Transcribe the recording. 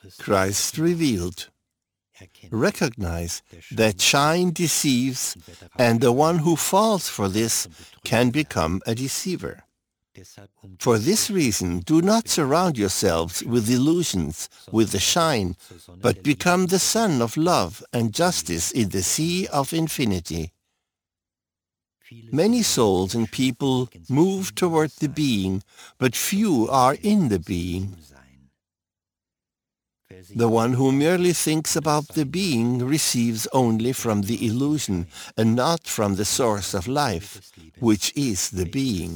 Christ revealed. Recognize that shine deceives, and the one who falls for this can become a deceiver. For this reason, do not surround yourselves with illusions, with the shine, but become the sun of love and justice in the sea of infinity. Many souls and people move toward the being, but few are in the being. The one who merely thinks about the being receives only from the illusion and not from the source of life, which is the being.